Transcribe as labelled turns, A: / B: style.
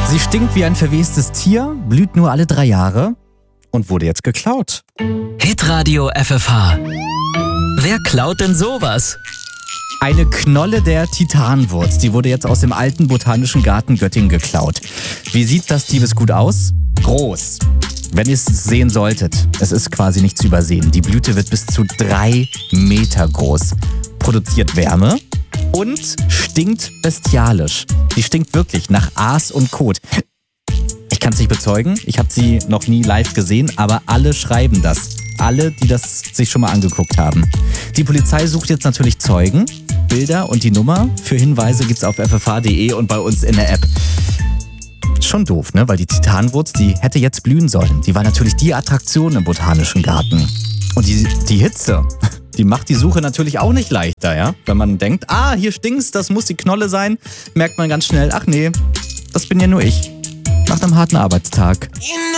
A: Sie stinkt wie ein verwestes Tier, blüht nur alle 3 Jahre und wurde jetzt geklaut.
B: Hitradio FFH. Wer klaut denn sowas?
A: Eine Knolle der Titanwurz, die wurde jetzt aus dem alten Botanischen Garten Göttingen geklaut. Wie sieht das Diebesgut aus? Groß. Wenn ihr es sehen solltet, es ist quasi nicht zu übersehen. Die Blüte wird bis zu 3 Meter groß, produziert Wärme und stinkt bestialisch. Die stinkt wirklich nach Aas und Kot. Ich kann es nicht bezeugen, ich habe sie noch nie live gesehen, aber alle schreiben das. Alle, die das sich schon mal angeguckt haben. Die Polizei sucht jetzt natürlich Zeugen, Bilder und die Nummer für Hinweise gibt's auf ffh.de und bei uns in der App. Schon doof, ne? Weil die Titanwurz, die hätte jetzt blühen sollen. Die war natürlich die Attraktion im Botanischen Garten. Und die Hitze, die macht die Suche natürlich auch nicht leichter, ja? Wenn man denkt, hier stinkt's, das muss die Knolle sein, merkt man ganz schnell, ach nee, das bin ja nur ich. Nach einem harten Arbeitstag.